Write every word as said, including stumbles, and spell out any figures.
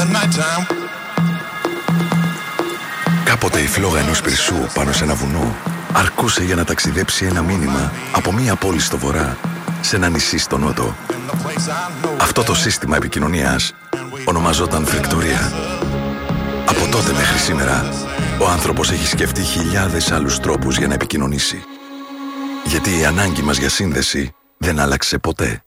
Κάποτε η φλόγα ενός πυρσού πάνω σε ένα βουνό αρκούσε για να ταξιδέψει ένα μήνυμα από μία πόλη στο βορρά σε ένα νησί στο νότο. Αυτό το σύστημα επικοινωνίας ονομαζόταν φρικτορία. Από τότε μέχρι σήμερα, ο άνθρωπος έχει σκεφτεί χιλιάδες άλλους τρόπους για να επικοινωνήσει. Γιατί η ανάγκη μας για σύνδεση δεν άλλαξε ποτέ.